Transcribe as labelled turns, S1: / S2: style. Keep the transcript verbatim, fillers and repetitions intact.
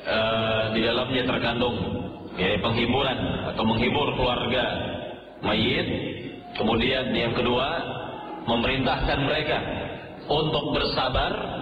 S1: uh, di dalamnya terkandung ya, penghiburan atau menghibur keluarga mayit. Kemudian yang kedua, memerintahkan mereka untuk bersabar